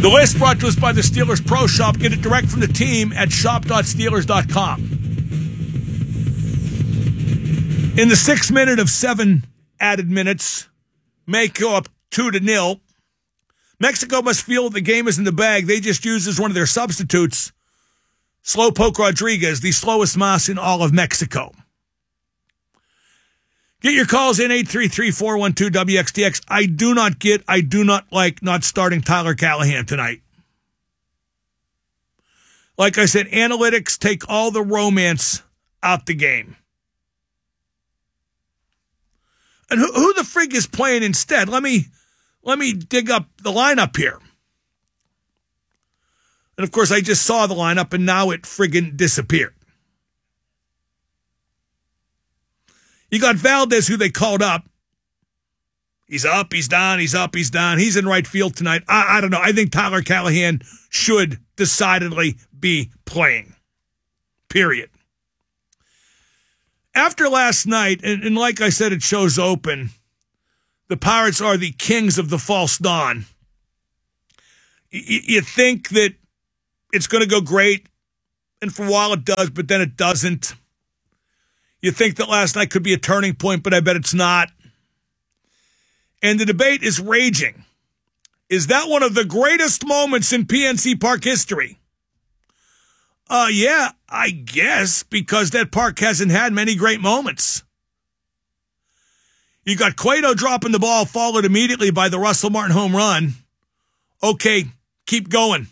The list brought to us by the Steelers Pro Shop. Get it direct from the team at shop.steelers.com. In the 6th minute of 7 added minutes, Mexico up 2-0. Mexico must feel the game is in the bag. They just used as one of their substitutes Slowpoke Rodriguez, the slowest mouse in all of Mexico. Get your calls in 833-412-WXDX. I do not like not starting Tyler Callahan tonight. Like I said, analytics take all the romance out the game. And who the frig is playing instead? Let me dig up the lineup here. And of course, I just saw the lineup and now it friggin' disappeared. You got Valdez, who they called up. He's up, he's down, he's up, he's down. He's in right field tonight. I don't know. I think Tyler Callahan should decidedly be playing. Period. After last night, and like I said, it shows open, the Pirates are the kings of the false dawn. You think that it's going to go great, and for a while it does, but then it doesn't. You think that last night could be a turning point, but I bet it's not. And the debate is raging. Is that one of the greatest moments in PNC Park history? Yeah, I guess, because that park hasn't had many great moments. You got Cueto dropping the ball, followed immediately by the Russell Martin home run. Okay, keep going.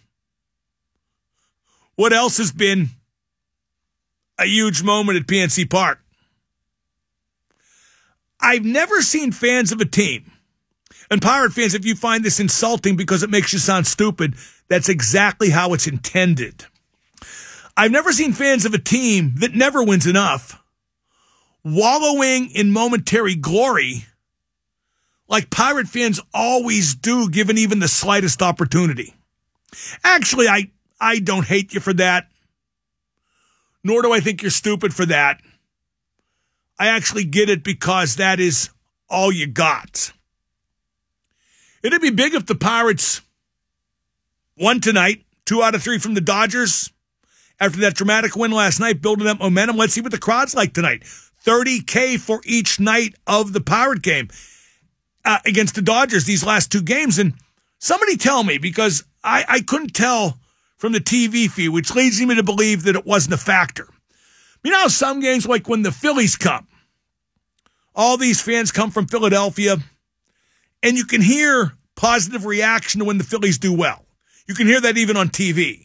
What else has been a huge moment at PNC Park? I've never seen fans of a team, and Pirate fans, if you find this insulting because it makes you sound stupid, that's exactly how it's intended. I've never seen fans of a team that never wins enough wallowing in momentary glory like Pirate fans always do, given even the slightest opportunity. Actually, I don't hate you for that, nor do I think you're stupid for that. I actually get it because that is all you got. It'd be big if the Pirates won tonight, 2 out of 3 from the Dodgers. After that dramatic win last night, building up momentum. Let's see what the crowd's like tonight. $30K for each night of the Pirate game against the Dodgers, these last 2 games. And somebody tell me, because I couldn't tell from the TV feed, which leads me to believe that it wasn't a factor. You know how some games, like when the Phillies come, all these fans come from Philadelphia, and you can hear positive reaction to when the Phillies do well. You can hear that even on TV.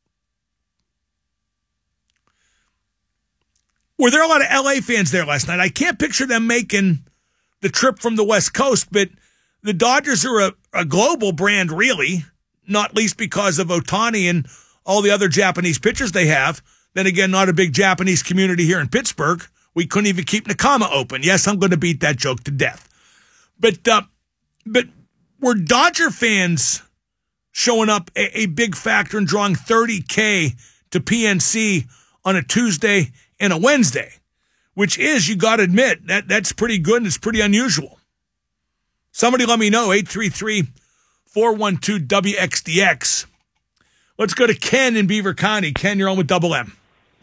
Were there a lot of LA fans there last night? I can't picture them making the trip from the West Coast, but the Dodgers are a global brand, really, not least because of Ohtani and all the other Japanese pitchers they have. Then again, not a big Japanese community here in Pittsburgh. We couldn't even keep Nakama open. Yes, I'm going to beat that joke to death. But were Dodger fans showing up a big factor in drawing $30K to PNC on a Tuesday and a Wednesday, which is, you got to admit, that's pretty good and it's pretty unusual. Somebody let me know, 833-412-WXDX. Let's go to Ken in Beaver County. Ken, you're on with Double M.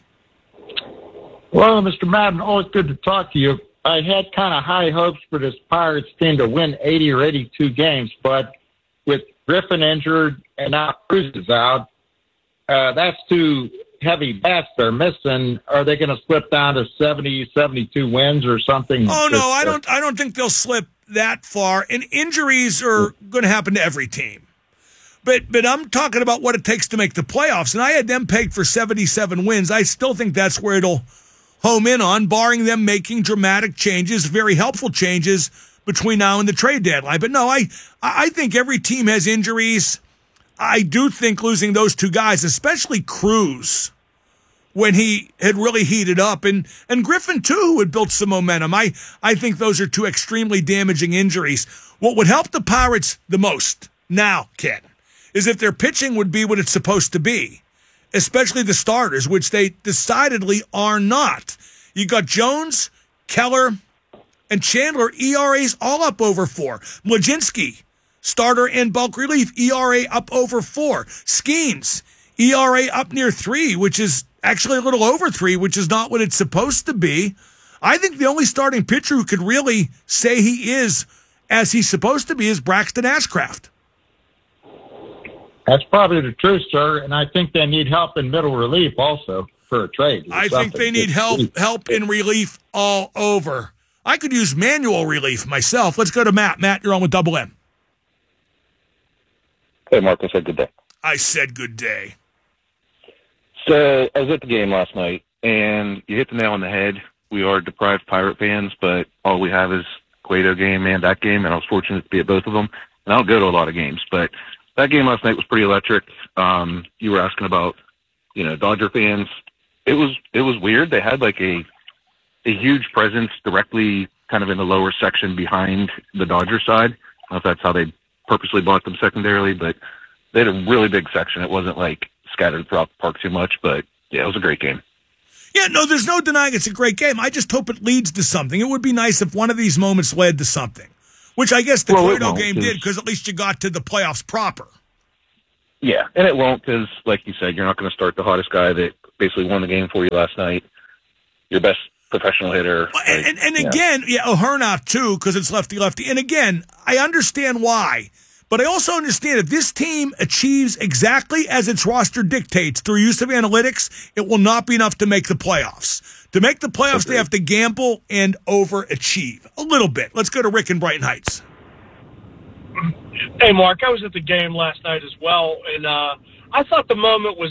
Well, Mr. Madden, always good to talk to you. I had kind of high hopes for this Pirates team to win 80 or 82 games, but with Griffin injured and now Cruz is out, that's two heavy bats they're missing. Are they going to slip down to 70, 72 wins or something? Oh, no, I don't think they'll slip that far. And injuries are going to happen to every team. But I'm talking about what it takes to make the playoffs, and I had them pegged for 77 wins. I still think that's where it'll home in on, barring them making dramatic changes, very helpful changes between now and the trade deadline. But no, I think every team has injuries. I do think losing those 2 guys, especially Cruz, when he had really heated up, and Griffin too, who had built some momentum. I think those are 2 extremely damaging injuries. What would help the Pirates the most now, Ken, is if their pitching would be what it's supposed to be, especially the starters, which they decidedly are not. You got Jones, Keller, and Chandler, ERAs all up over 4. Mlodzinski starter and bulk relief, ERA up over 4. Skeens, ERA up near 3, which is actually a little over 3, which is not what it's supposed to be. I think the only starting pitcher who could really say he is as he's supposed to be is Braxton Ashcraft. That's probably the truth, sir, and I think they need help in middle relief also for a trade. I think they need help in relief all over. I could use manual relief myself. Let's go to Matt. Matt, you're on with Double M. Hey, Mark, I said good day. I said good day. So I was at the game last night, and you hit the nail on the head. We are deprived Pirate fans, but all we have is Cueto game and that game, and I was fortunate to be at both of them. And I don't go to a lot of games, but that game last night was pretty electric. You were asking about, Dodger fans. It was weird. They had like a huge presence directly kind of in the lower section behind the Dodger side. I don't know if that's how they purposely blocked them secondarily, but they had a really big section. It wasn't like scattered throughout the park too much, but yeah, it was a great game. Yeah, no, there's no denying it's a great game. I just hope it leads to something. It would be nice if one of these moments led to something, which I guess the Cueto game did, because at least you got to the playoffs proper. Yeah, and it won't because, like you said, you're not going to start the hottest guy that basically won the game for you last night, your best professional hitter. And again, O'Hearn too, because it's lefty-lefty. And again, I understand why. But I also understand if this team achieves exactly as its roster dictates through use of analytics, it will not be enough to make the playoffs. To make the playoffs, they have to gamble and overachieve a little bit. Let's go to Rick in Brighton Heights. Hey, Mark, I was at the game last night as well, and I thought the moment was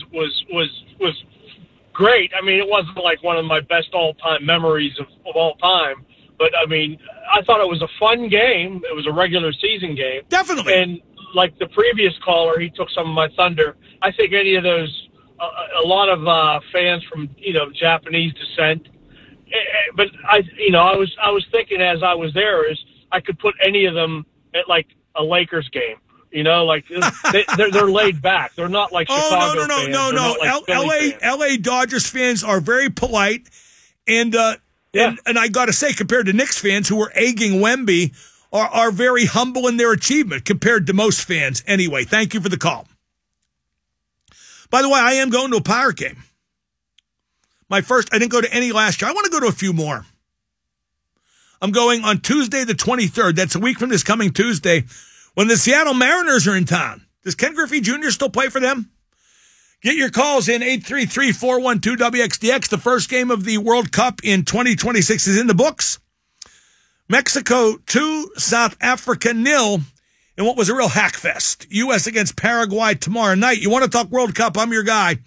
great. I mean, it wasn't like one of my best all-time memories of all time, but, I mean, I thought it was a fun game. It was a regular season game. Definitely. And like the previous caller, he took some of my thunder. I think any of those, a lot of fans from, Japanese descent. But I was thinking as I was there is I could put any of them at like a Lakers game. They're laid back. They're not like Chicago fans. No. Like LA Dodgers fans are very polite, and I got to say, compared to Knicks fans who were egging Wemby, are very humble in their achievement compared to most fans. Anyway, thank you for the call. By the way, I am going to a Pirate game. I didn't go to any last year. I want to go to a few more. I'm going on Tuesday the 23rd. That's a week from this coming Tuesday when the Seattle Mariners are in town. Does Ken Griffey Jr. still play for them? Get your calls in 833-412-WXDX. The first game of the World Cup in 2026 is in the books. Mexico 2, South Africa 0, in what was a real hackfest. U.S. against Paraguay tomorrow night. You want to talk World Cup? I'm your guy.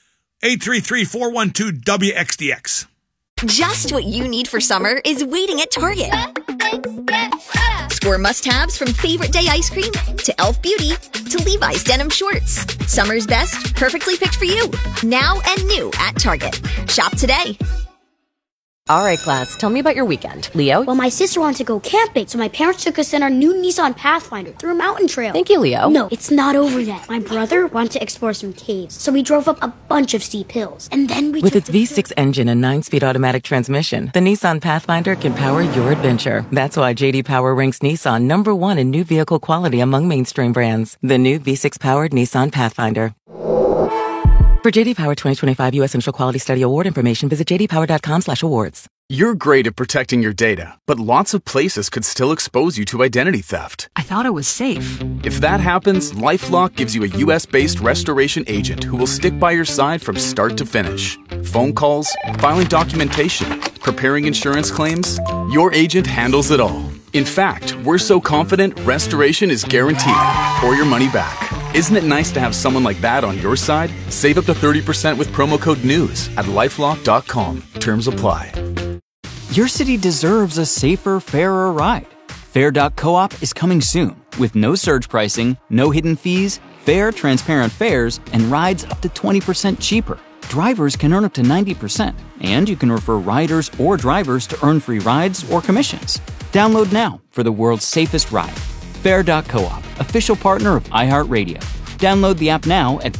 833-412-WXDX. Just what you need for summer is waiting at Target. Score must-haves from favorite day ice cream to Elf Beauty to Levi's denim shorts. Summer's best, perfectly picked for you. Now and new at Target. Shop today. All right, class, tell me about your weekend. Leo? Well, my sister wanted to go camping, so my parents took us in our new Nissan Pathfinder through a mountain trail. Thank you, Leo. No, it's not over yet. My brother wanted to explore some caves, so we drove up a bunch of steep hills. And then we With its V6 engine and 9-speed automatic transmission, the Nissan Pathfinder can power your adventure. That's why J.D. Power ranks Nissan #1 in new vehicle quality among mainstream brands. The new V6-powered Nissan Pathfinder. For J.D. Power 2025 U.S. Initial Quality Study Award information, visit jdpower.com/awards. You're great at protecting your data, but lots of places could still expose you to identity theft. I thought it was safe. If that happens, LifeLock gives you a U.S.-based restoration agent who will stick by your side from start to finish. Phone calls, filing documentation, preparing insurance claims, your agent handles it all. In fact, we're so confident restoration is guaranteed or your money back. Isn't it nice to have someone like that on your side? Save up to 30% with promo code NEWS at LifeLock.com. Terms apply. Your city deserves a safer, fairer ride. Fair.coop is coming soon with no surge pricing, no hidden fees, fair, transparent fares, and rides up to 20% cheaper. Drivers can earn up to 90%, and you can refer riders or drivers to earn free rides or commissions. Download now for the world's safest ride. Fair.coop, official partner of iHeartRadio. Download the app now at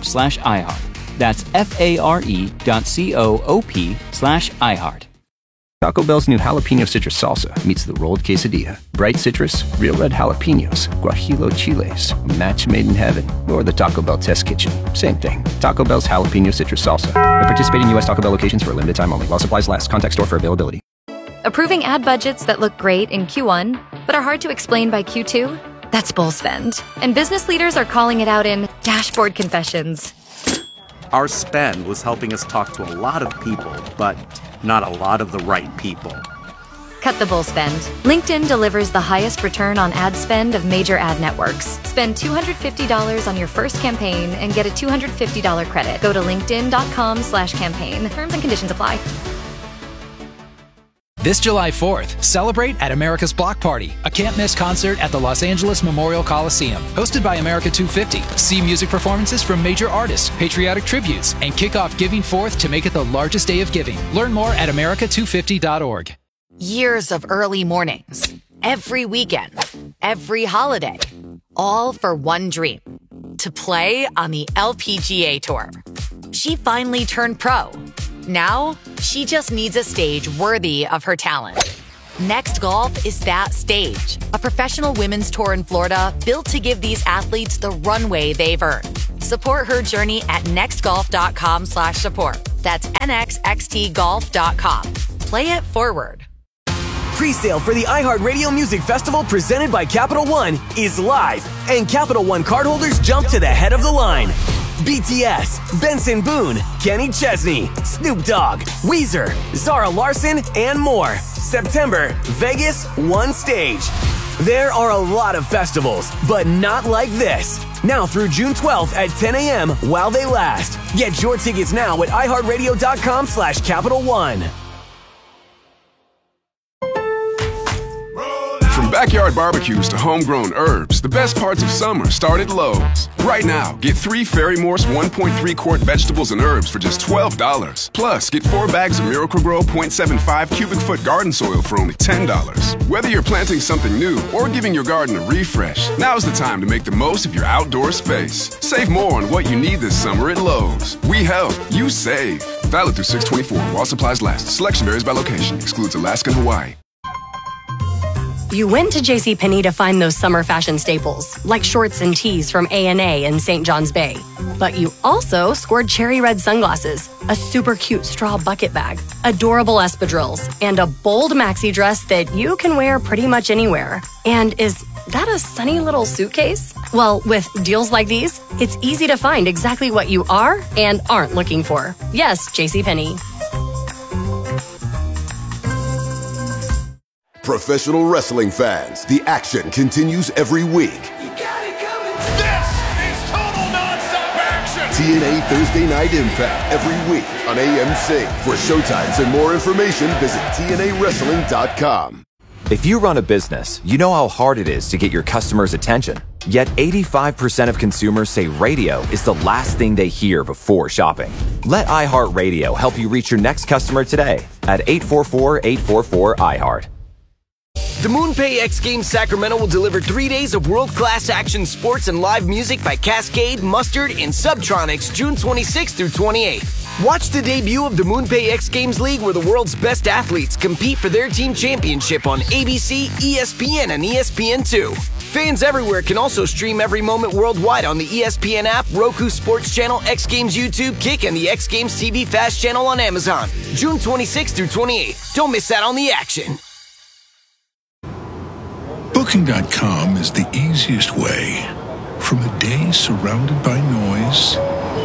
fair.coop/iHeart. That's FARE.coop/iHeart. Taco Bell's new jalapeno citrus salsa meets the rolled quesadilla. Bright citrus, real red jalapenos, guajillo chiles, a match made in heaven. Or the Taco Bell test kitchen. Same thing. Taco Bell's jalapeno citrus salsa. At participating U.S. Taco Bell locations for a limited time only. While supplies last. Contact store for availability. Approving ad budgets that look great in Q1, but are hard to explain by Q2? That's bull spend. And business leaders are calling it out in dashboard confessions. Our spend was helping us talk to a lot of people, but not a lot of the right people. Cut the bull spend. LinkedIn delivers the highest return on ad spend of major ad networks. Spend $250 on your first campaign and get a $250 credit. Go to linkedin.com/campaign. Terms and conditions apply. This July 4th, celebrate at America's Block Party, a can't-miss concert at the Los Angeles Memorial Coliseum. Hosted by America 250. See music performances from major artists, patriotic tributes, and kick off Giving Forth to make it the largest day of giving. Learn more at america250.org. Years of early mornings, every weekend, every holiday, all for one dream, to play on the LPGA Tour. She finally turned pro. Now, she just needs a stage worthy of her talent. Next Golf is that stage. A professional women's tour in Florida built to give these athletes the runway they've earned. Support her journey at nextgolf.com/support. That's nxxtgolf.com. Play it forward. Pre-sale for the iHeartRadio Music Festival presented by Capital One is live, and Capital One cardholders jump to the head of the line. BTS, Benson Boone, Kenny Chesney, Snoop Dogg, Weezer, Zara Larsson, and more. September, Vegas, one stage. There are a lot of festivals, but not like this. Now through June 12th at 10 a.m. while they last. Get your tickets now at iHeartRadio.com/Capital One. From backyard barbecues to homegrown herbs, the best parts of summer start at Lowe's. Right now, get 3 Fairy Morse 1.3 quart vegetables and herbs for just $12. Plus, get 4 bags of Miracle-Gro 0.75 cubic foot garden soil for only $10. Whether you're planting something new or giving your garden a refresh, now's the time to make the most of your outdoor space. Save more on what you need this summer at Lowe's. We help, you save. Valid through 6/24 while supplies last. Selection varies by location. Excludes Alaska and Hawaii. You went to JCPenney to find those summer fashion staples, like shorts and tees from A&A in St. John's Bay. But you also scored cherry red sunglasses, a super cute straw bucket bag, adorable espadrilles, and a bold maxi dress that you can wear pretty much anywhere. And is that a sunny little suitcase? Well, with deals like these, it's easy to find exactly what you are and aren't looking for. Yes, JCPenney. Professional wrestling fans, the action continues every week. This is total non-stop action! TNA Thursday Night Impact every week on AMC. For showtimes and more information, visit TNAWrestling.com. If you run a business, you know how hard it is to get your customers' attention. Yet 85% of consumers say radio is the last thing they hear before shopping. Let iHeartRadio help you reach your next customer today at 844-844-iHeart. The MoonPay X Games Sacramento will deliver 3 days of world-class action sports and live music by Cascade, Mustard, and Subtronics June 26th through 28th. Watch the debut of the MoonPay X Games League where the world's best athletes compete for their team championship on ABC, ESPN, and ESPN2. Fans everywhere can also stream every moment worldwide on the ESPN app, Roku Sports Channel, X Games YouTube, Kick, and the X Games TV Fast Channel on Amazon. June 26th through 28th. Don't miss out on the action. Booking.com is the easiest way. From a day surrounded by noise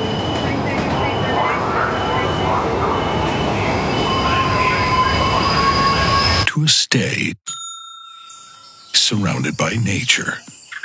to a stay surrounded by nature.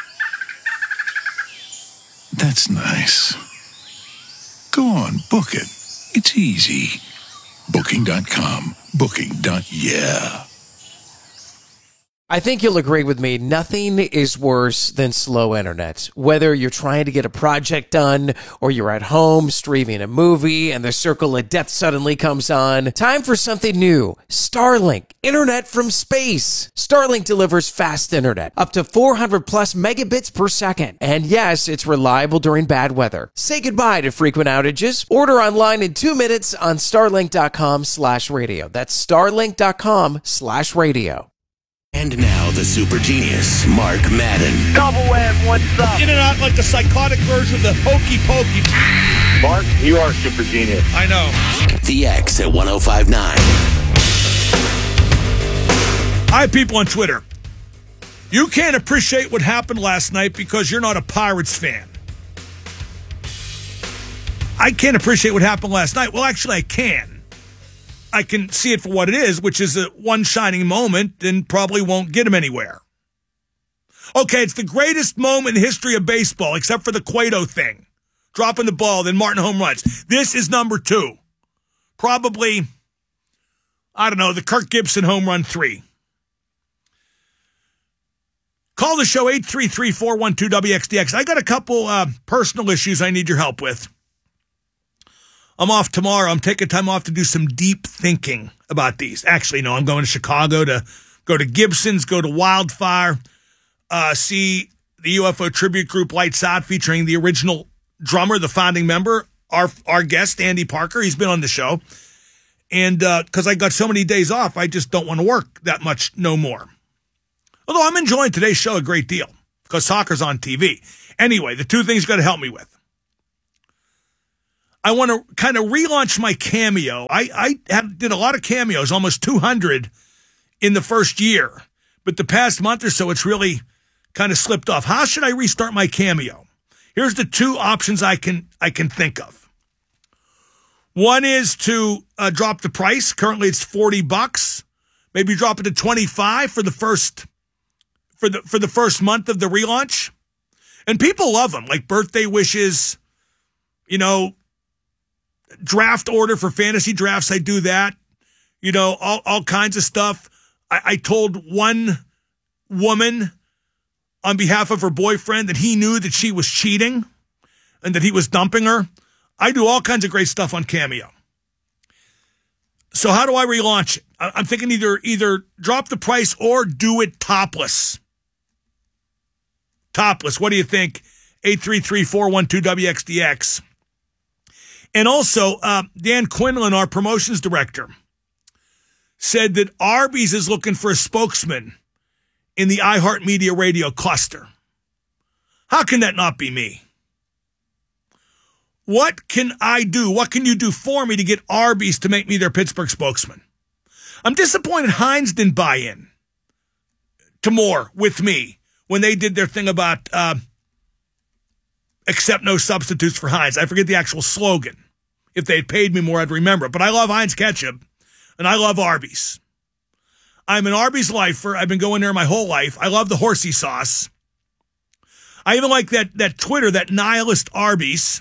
That's nice. Go on, book it. It's easy. Booking.com. Booking.yeah. I think you'll agree with me. Nothing is worse than slow internet. Whether you're trying to get a project done or you're at home streaming a movie and the circle of death suddenly comes on. Time for something new. Starlink. Internet from space. Starlink delivers fast internet. Up to 400 plus megabits per second. And yes, it's reliable during bad weather. Say goodbye to frequent outages. Order online in 2 minutes on starlink.com/radio. That's starlink.com/radio. And now the super genius, Mark Madden. Cobbleweb, what's up? In and out like the psychotic version of the hokey pokey. Mark, you are a super genius. I know. The X at 105.9. I have people on Twitter. You can't appreciate what happened last night because you're not a Pirates fan. I can't appreciate what happened last night. Well, actually, I can. I can see it for what it is, which is a one shining moment and probably won't get him anywhere. Okay, it's the greatest moment in the history of baseball, except for the Cueto thing. Dropping the ball, then Martin home runs. This is number 2. Probably, I don't know, the Kirk Gibson home run 3. Call the show 833-412-WXDX. I got a couple personal issues I need your help with. I'm off tomorrow. I'm taking time off to do some deep thinking about these. Actually, no, I'm going to Chicago to go to Gibson's, go to Wildfire, see the UFO tribute group Lights Out featuring the original drummer, the founding member, our guest, Andy Parker. He's been on the show. And because I got so many days off, I just don't want to work that much no more. Although I'm enjoying today's show a great deal because soccer's on TV. Anyway, the two things you got to help me with. I want to kind of relaunch my Cameo. I did a lot of cameos, almost 200 in the first year. But the past month or so, it's really kind of slipped off. How should I restart my Cameo? Here's the two options I can think of. One is to drop the price. Currently, it's $40. Maybe drop it to $25 for the first month of the relaunch. And people love them, like birthday wishes, draft order for fantasy drafts. I do that, all kinds of stuff. I told one woman on behalf of her boyfriend that he knew that she was cheating and that he was dumping her. I do all kinds of great stuff on Cameo. So how do I relaunch it? I'm thinking either drop the price or do it topless. Topless. What do you think? 833-412-WXDX. And also, Dan Quinlan, our promotions director, said that Arby's is looking for a spokesman in the iHeartMedia radio cluster. How can that not be me? What can I do? What can you do for me to get Arby's to make me their Pittsburgh spokesman? I'm disappointed Heinz didn't buy in to more with me when they did their thing about accept no substitutes for Heinz. I forget the actual slogan. If they had paid me more, I'd remember it. But I love Heinz ketchup, and I love Arby's. I'm an Arby's lifer. I've been going there my whole life. I love the horsey sauce. I even like that Twitter, that nihilist Arby's.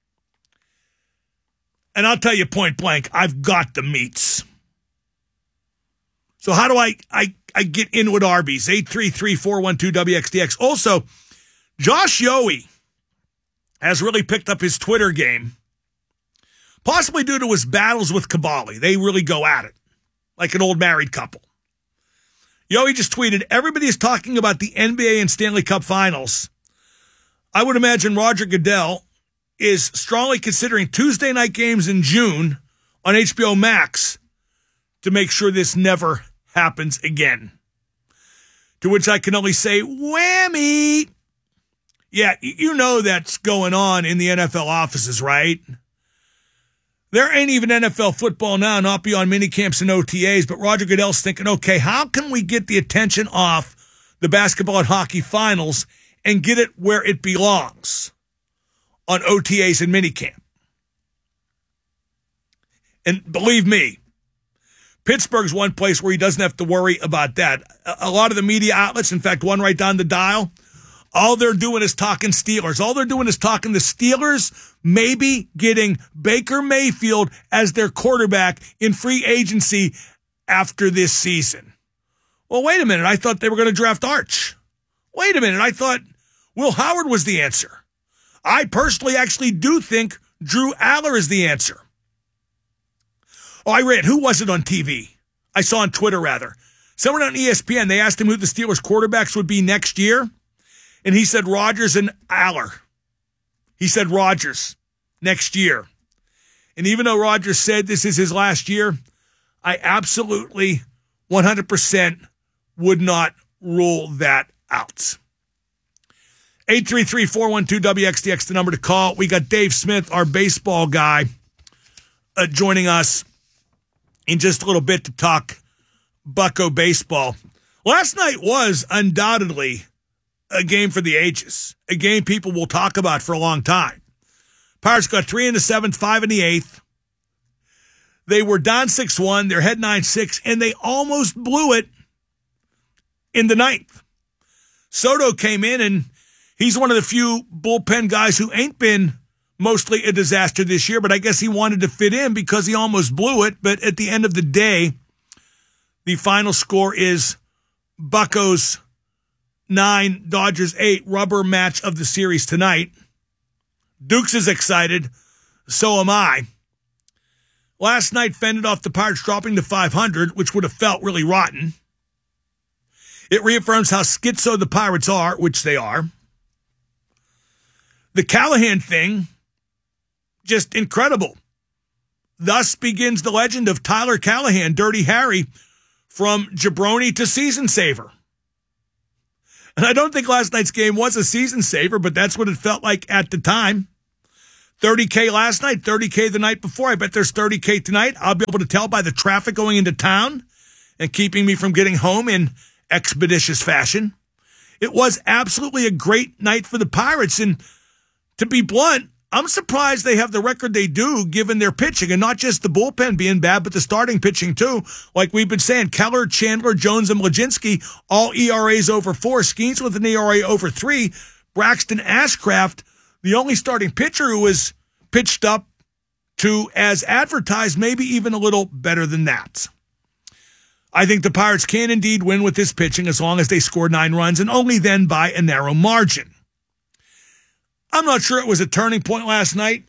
And I'll tell you point blank, I've got the meats. So how do I get in with Arby's? 833-412-WXDX. Also, Josh Yohe has really picked up his Twitter game, possibly due to his battles with Kabali. They really go at it like an old married couple. Yohe just tweeted, everybody is talking about the NBA and Stanley Cup finals. I would imagine Roger Goodell is strongly considering Tuesday night games in June on HBO Max to make sure this never happens again. To which I can only say, whammy. Yeah, you know that's going on in the NFL offices, right? There ain't even NFL football now, not beyond minicamps and OTAs, but Roger Goodell's thinking, okay, how can we get the attention off the basketball and hockey finals and get it where it belongs on OTAs and minicamp? And believe me, Pittsburgh's one place where he doesn't have to worry about that. A lot of the media outlets, in fact, one right down the dial, all they're doing is talking Steelers. All they're doing is talking the Steelers maybe getting Baker Mayfield as their quarterback in free agency after this season. Well, wait a minute. I thought they were going to draft Arch. Wait a minute. I thought Will Howard was the answer. I personally actually do think Drew Aller is the answer. Oh, I read, who was it on TV? I saw on Twitter, rather. Someone on ESPN, they asked him who the Steelers quarterbacks would be next year, and he said Rodgers and Aller. He said Rodgers next year. And even though Rodgers said this is his last year, I absolutely 100% would not rule that out. 833-412-WXDX, the number to call. We got Dave Smith, our baseball guy, joining us in just a little bit to talk Bucco baseball. Last night was undoubtedly a game for the ages, a game people will talk about for a long time. Pirates got 3 in the 7th, 5 in the 8th. They were down 6-1. They're head 9-6, and they almost blew it in the 9th. Soto came in, and he's one of the few bullpen guys who ain't been mostly a disaster this year, but I guess he wanted to fit in because he almost blew it. But at the end of the day, the final score is Buccos 9, Dodgers 8, rubber match of the series tonight. Dukes is excited. So am I. Last night fended off the Pirates dropping to 500, which would have felt really rotten. It reaffirms how schizo the Pirates are, which they are. The Callahan thing, just incredible. Thus begins the legend of Tyler Callahan, Dirty Harry, from jabroni to season saver. And I don't think last night's game was a season saver, but that's what it felt like at the time. 30K last night, 30K the night before. I bet there's 30K tonight. I'll be able to tell by the traffic going into town and keeping me from getting home in expeditious fashion. It was absolutely a great night for the Pirates. And to be blunt, I'm surprised they have the record they do given their pitching, and not just the bullpen being bad, but the starting pitching too. Like we've been saying, Keller, Chandler, Jones, and Mlodzinski, all ERAs over 4. Skeens with an ERA over 3. Braxton Ashcraft, the only starting pitcher who was pitched up to, as advertised, maybe even a little better than that. I think the Pirates can indeed win with this pitching as long as they score 9 runs, and only then by a narrow margin. I'm not sure it was a turning point last night.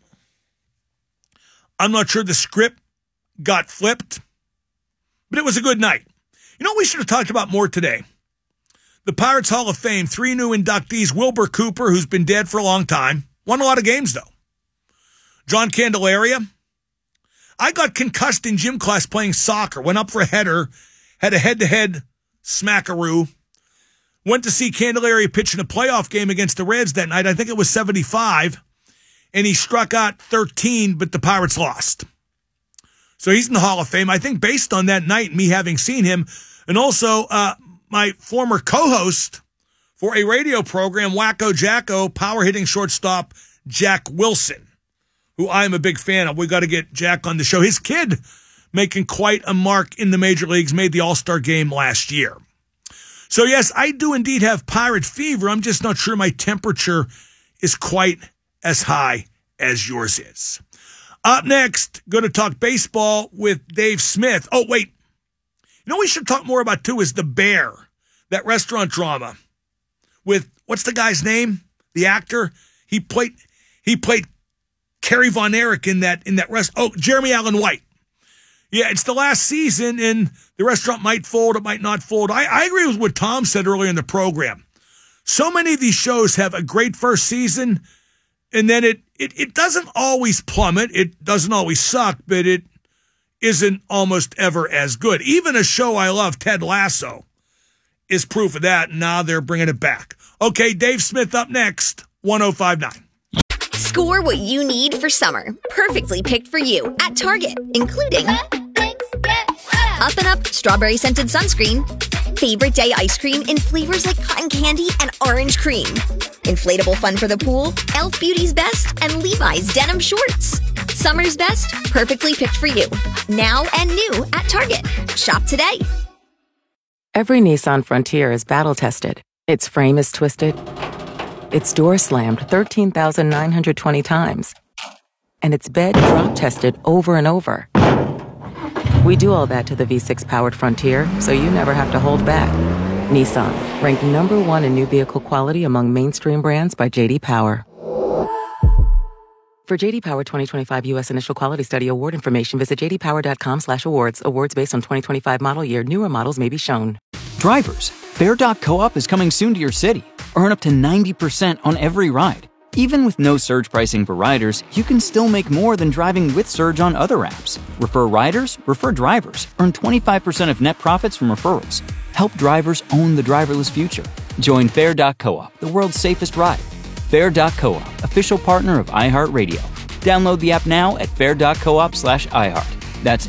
I'm not sure the script got flipped, but it was a good night. You know what we should have talked about more today? The Pirates Hall of Fame, 3 new inductees. Wilbur Cooper, who's been dead for a long time. Won a lot of games, though. John Candelaria. I got concussed in gym class playing soccer. Went up for a header. Had a head-to-head smackaroo. Went to see Candelaria pitch in a playoff game against the Reds that night. I think it was 75. And he struck out 13, but the Pirates lost. So he's in the Hall of Fame. I think based on that night, me having seen him, and also my former co-host for a radio program, Wacko Jacko, power-hitting shortstop Jack Wilson, who I am a big fan of. We got to get Jack on the show. His kid making quite a mark in the major leagues, made the All-Star game last year. So, yes, I do indeed have Pirate fever. I'm just not sure my temperature is quite as high as yours is. Up next, going to talk baseball with Dave Smith. Oh, wait. You know what we should talk more about, too, is The Bear, that restaurant drama with, what's the guy's name? The actor? He played Kerry Von Erich in that Jeremy Allen White. Yeah, it's the last season, and the restaurant might fold, it might not fold. I agree with what Tom said earlier in the program. So many of these shows have a great first season, and then it doesn't always plummet. It doesn't always suck, but it isn't almost ever as good. Even a show I love, Ted Lasso, is proof of that, and now they're bringing it back. Okay, Dave Smith up next, 105.9. Score what you need for summer. Perfectly picked for you at Target, including Up and Up strawberry scented sunscreen, favorite day ice cream in flavors like cotton candy and orange cream, inflatable fun for the pool, Elf Beauty's Best, and Levi's denim shorts. Summer's best, perfectly picked for you. Now and new at Target. Shop today. Every Nissan Frontier is battle-tested. Its frame is twisted. Its door slammed 13,920 times. And its bed drop tested over and over. We do all that to the V6-powered Frontier, so you never have to hold back. Nissan, ranked #1 in new vehicle quality among mainstream brands by J.D. Power. For J.D. Power 2025 U.S. Initial Quality Study award information, visit jdpower.com/awards. Awards based on 2025 model year. Newer models may be shown. Drivers, Fair.coop is coming soon to your city. Earn up to 90% on every ride. Even with no surge pricing for riders, you can still make more than driving with surge on other apps. Refer riders, refer drivers. Earn 25% of net profits from referrals. Help drivers own the driverless future. Join Fair.coop, the world's safest ride. Fair.coop, official partner of iHeartRadio. Download the app now at fair.coop/iHeart. That's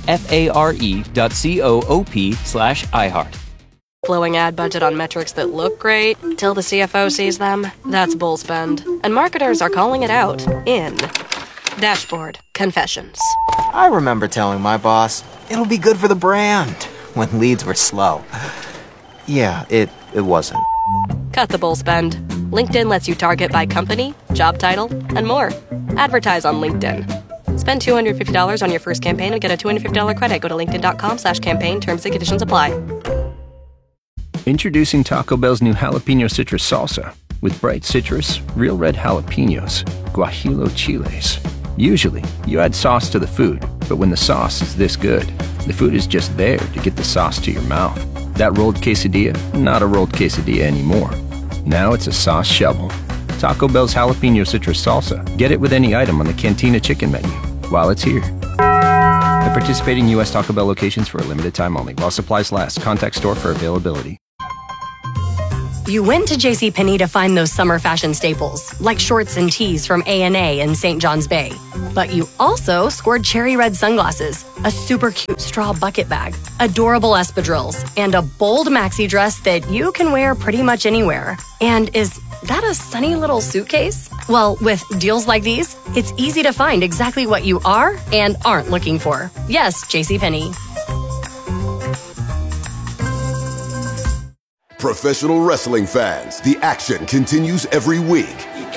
FARE.coop/iHeart. Flowing ad budget on metrics that look great till the CFO sees them. That's bull spend. And marketers are calling it out in Dashboard Confessions. I remember telling my boss, it'll be good for the brand, when leads were slow. Yeah, it wasn't. Cut the bull spend. LinkedIn lets you target by company, job title, and more. Advertise on LinkedIn. Spend $250 on your first campaign and get a $250 credit. Go to linkedin.com/campaign. Terms and conditions apply. Introducing Taco Bell's new jalapeno citrus salsa. With bright citrus, real red jalapenos, guajillo chiles. Usually, you add sauce to the food, but when the sauce is this good, the food is just there to get the sauce to your mouth. That rolled quesadilla, not a rolled quesadilla anymore. Now it's a sauce shovel. Taco Bell's jalapeno citrus salsa. Get it with any item on the Cantina chicken menu while it's here. At participating U.S. Taco Bell locations for a limited time only. While supplies last. Contact store for availability. You went to JCPenney to find those summer fashion staples, like shorts and tees from A&A and St. John's Bay. But you also scored cherry red sunglasses, a super cute straw bucket bag, adorable espadrilles, and a bold maxi dress that you can wear pretty much anywhere. And is that a sunny little suitcase? Well, with deals like these, it's easy to find exactly what you are and aren't looking for. Yes, JCPenney. Professional wrestling fans, the action continues every week.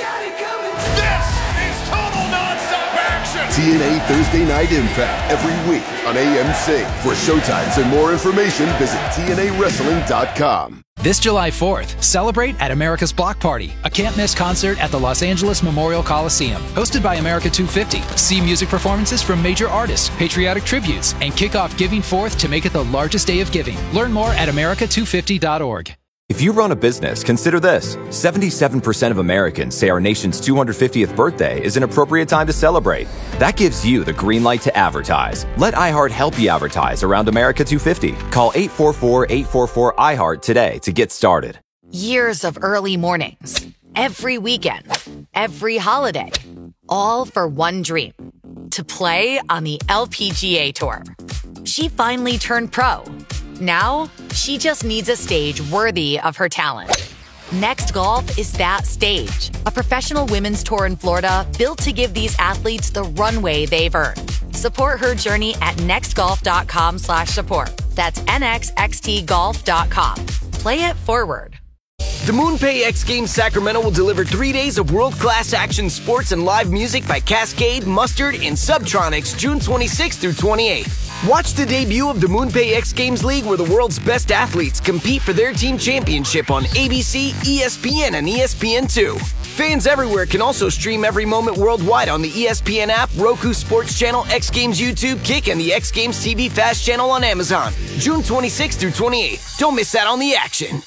This is total nonstop action. TNA Thursday Night Impact every week on AMC. For showtimes and more information, visit TNAWrestling.com. This July 4th, celebrate at America's Block Party, a can't-miss concert at the Los Angeles Memorial Coliseum, hosted by America 250. See music performances from major artists, patriotic tributes, and kick off Giving 4th to make it the largest day of giving. Learn more at america250.org. If you run a business, consider this. 77% of Americans say our nation's 250th birthday is an appropriate time to celebrate. That gives you the green light to advertise. Let iHeart help you advertise around America 250. Call 844-844-iHeart today to get started. Years of early mornings, every weekend, every holiday, all for one dream, to play on the LPGA Tour. She finally turned pro. Now, she just needs a stage worthy of her talent. Next Golf is that stage, a professional women's tour in Florida built to give these athletes the runway they've earned. Support her journey at nextgolf.com/support. That's nxxtgolf.com. Play it forward. The MoonPay X Games Sacramento will deliver 3 days of world-class action sports and live music by Cascade, Mustard, and Subtronics June 26th through 28th. Watch the debut of the MoonPay X Games League, where the world's best athletes compete for their team championship on ABC, ESPN, and ESPN2. Fans everywhere can also stream every moment worldwide on the ESPN app, Roku Sports Channel, X Games YouTube, Kick, and the X Games TV Fast Channel on Amazon. June 26th through 28th. Don't miss out on the action.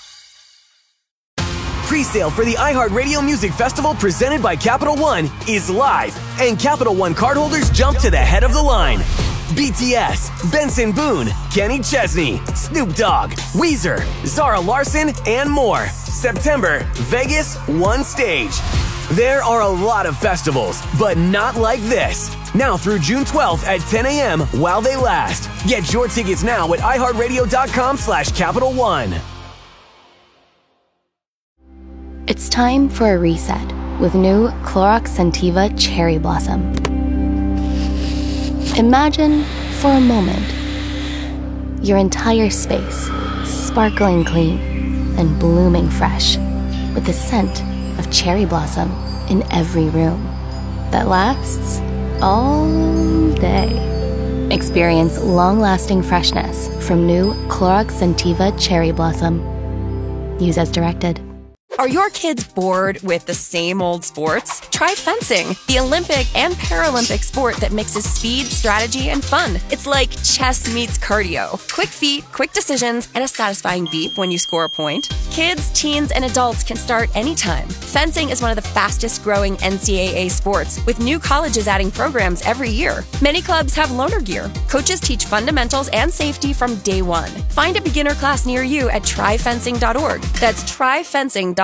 Pre-sale for the iHeartRadio Music Festival presented by Capital One is live, and Capital One cardholders jump to the head of the line. BTS, Benson Boone, Kenny Chesney, Snoop Dogg, Weezer, Zara Larsson, and more. September, Vegas, one stage. There are a lot of festivals, but not like this. Now through June 12th at 10 a.m. while they last. Get your tickets now at iHeartRadio.com/Capital One. It's time for a reset with new Clorox Scentiva Cherry Blossom. Imagine, for a moment, your entire space sparkling clean and blooming fresh with the scent of cherry blossom in every room that lasts all day. Experience long-lasting freshness from new Clorox Scentiva Cherry Blossom. Use as directed. Are your kids bored with the same old sports? Try fencing, the Olympic and Paralympic sport that mixes speed, strategy, and fun. It's like chess meets cardio. Quick feet, quick decisions, and a satisfying beep when you score a point. Kids, teens, and adults can start anytime. Fencing is one of the fastest growing NCAA sports, with new colleges adding programs every year. Many clubs have loaner gear. Coaches teach fundamentals and safety from day one. Find a beginner class near you at tryfencing.org. That's tryfencing.org.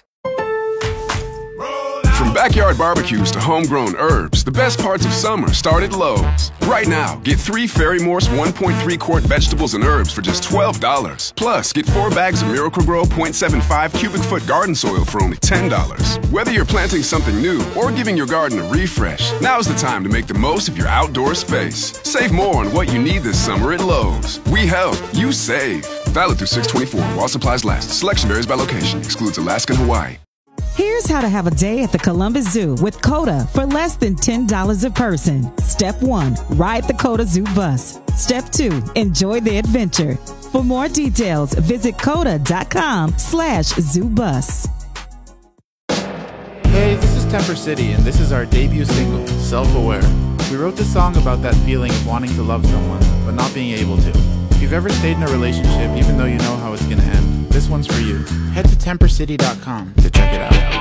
From backyard barbecues to homegrown herbs, the best parts of summer start at Lowe's. Right now, get 3 Fairy Morse 1.3 quart vegetables and herbs for just $12. Plus, get 4 bags of Miracle-Gro 0.75 cubic foot garden soil for only $10. Whether you're planting something new or giving your garden a refresh, now's the time to make the most of your outdoor space. Save more on what you need this summer at Lowe's. We help, you save. Valid through 6/24 while supplies last. Selection varies by location. Excludes Alaska and Hawaii. Here's how to have a day at the Columbus Zoo with COTA for less than $10 a person. Step 1, ride the COTA Zoo bus. Step 2, enjoy the adventure. For more details, visit COTA.com/ZooBus. Hey, this is Temper City, and this is our debut single, Self-Aware. We wrote this song about that feeling of wanting to love someone, but not being able to. If you've ever stayed in a relationship even though you know how it's going to end, this one's for you. Head to tempercity.com to check it out.